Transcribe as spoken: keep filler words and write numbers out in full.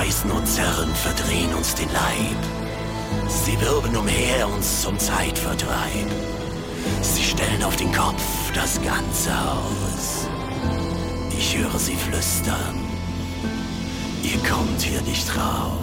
Beißen und zerren, verdrehen uns den Leib. Sie wirbeln umher uns zum Zeitvertreib. Sie stellen auf den Kopf das ganze Haus. Ich höre sie flüstern. Ihr kommt hier nicht raus.